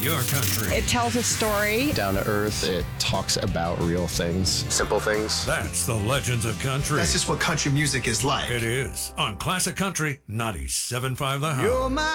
your country. It tells a story. Down to earth, it talks about real things. Simple things. That's the Legends of Country. That's just what country music is like. It is on Classic Country 97.5 The House. You're my